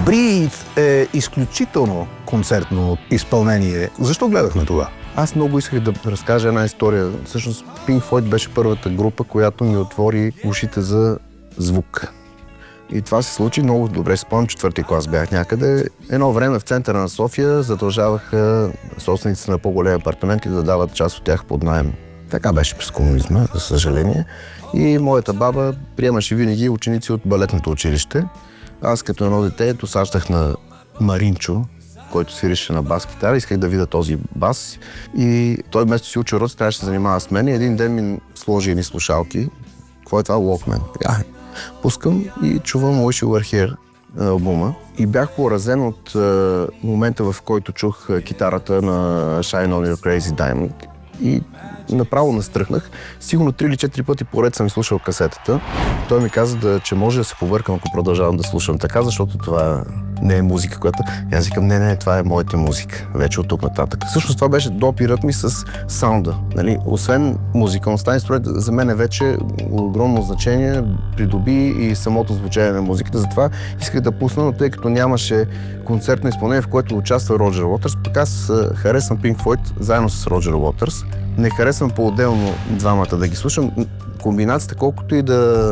Breathe е изключително концертно изпълнение. Защо гледахме това? Аз много исках да разкажа една история. Всъщност Pink Floyd беше първата група, която ми отвори ушите за звук. И това се случи много добре. Спомням, 4-ти клас бях някъде. Едно време в центъра на София задължаваха собствениците на по-големи апартаменти да дават част от тях под наем. Така беше през комунизма, за съжаление. И моята баба приемаше винаги ученици от балетното училище. Аз като едно дете досаждах на Маринчо, който свирише на бас-китара. Исках да видя този бас. И той вместо си учи уроци, трябваше да се занимава с мен. И един ден ми сложи едни слушалки. Какво е това? Walkman. Пускам и чувам Wish You Were Here албума. И бях поразен от момента, в който чух китарата на Shine On Your Crazy Diamond. И направо настръхнах. Сигурно 3 или 4 пъти поред съм слушал касетата. Той ми каза, че може да се побъркам, ако продължавам да слушам така, защото това не е музика, която... И аз викам, не, това е моята музика, вече от тук нататък. Всъщност това беше допирът ми с саунда. Нали? Освен музикалността, инструмент за мен вече огромно значение придоби и самото звучение на музиката. Затова исках да пусна, но тъй като нямаше концертно изпълнение, в което участва Роджер Уотърс, пък аз харесвам Pink Floyd заедно с Роджер Уотърс. Не харесвам по-отделно двамата да ги слушам. Комбинацията, колкото и да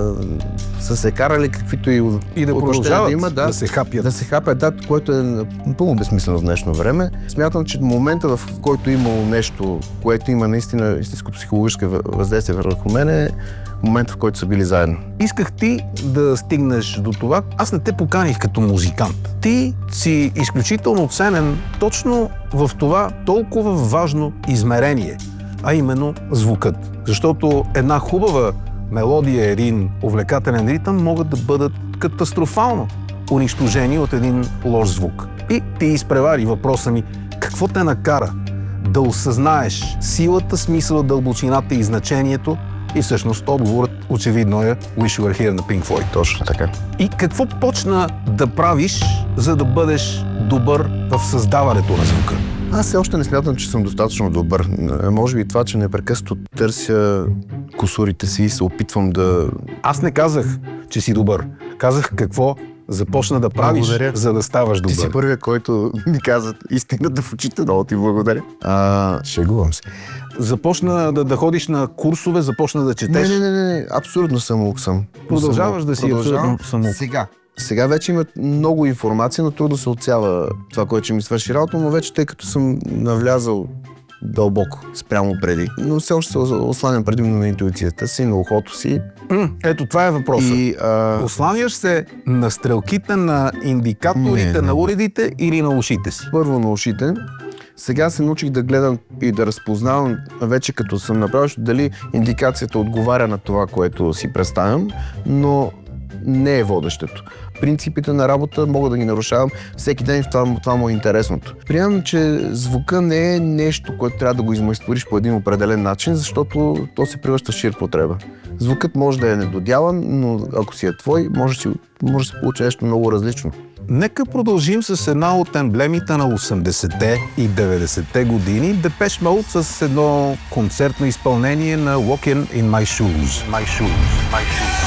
са се карали, каквито и да продължават, да има, да се хапят. Да се хапят, да, което е напълно безсмислено в днешно време. Смятам, че момента, в който имало нещо, което има наистина истинско психологическо въздействие върху мен, е момента, в който са били заедно. Исках ти да стигнеш до това. Аз не те поканих като музикант. Ти си изключително ценен точно в това толкова важно измерение, а именно звукът. Защото една хубава мелодия, един увлекателен ритъм могат да бъдат катастрофално унищожени от един лош звук. И ти изпревари въпроса ми, какво те накара да осъзнаеш силата, смисъла, дълбочината и значението, и всъщност отговорът очевидно е Wish You Were Here на Pink Floyd. Точно така. И какво почна да правиш, за да бъдеш добър в създаването на звука? Аз все още не смятам, че съм достатъчно добър. Може би това, че непрекъснато търся кусурите си и се опитвам да... Аз не казах, че си добър. Казах какво започна да правиш, благодаря, за да ставаш добър. Ти си първият, който ми каза истината в очите. Много ти благодаря. Шегувам се. Започна да ходиш на курсове, започна да четеш. Не. Абсолютно самоук съм. Продължаваш да си абсолютно самоук. Сега вече има много информация, но трудно се отсява това, което ми свърши работа, но вече, тъй като съм навлязал дълбоко спрямо преди, но все още се осланям предимно на интуицията си, на ухото си. Ето, това е въпросът. Осланяш се на стрелките, на индикаторите, на уредите или на ушите си? Първо на ушите. Сега се научих да гледам и да разпознавам, вече като съм направил, дали индикацията отговаря на това, което си представям, но не е водещето. Принципите на работа мога да ги нарушавам всеки ден и това му е интересното. Приемам, че звука не е нещо, което трябва да го измайсториш по един определен начин, защото то се превръща в шир потреба. Звукът може да е недодялан, но ако си е твой, може да се получи нещо много различно. Нека продължим с една от емблемите на 80-те и 90-те години, Depeche Mode с едно концертно изпълнение на Walking in My Shoes.